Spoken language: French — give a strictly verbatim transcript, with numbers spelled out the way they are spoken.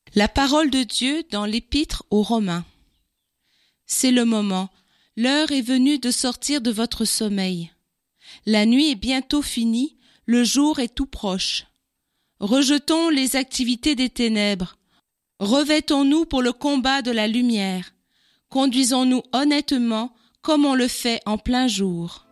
La parole de Dieu dans l'Épître aux Romains. C'est le moment, l'heure est venue de sortir de votre sommeil. La nuit est bientôt finie, le jour est tout proche. Rejetons les activités des ténèbres, revêtons-nous pour le combat de la lumière, conduisons-nous honnêtement comme on le fait en plein jour.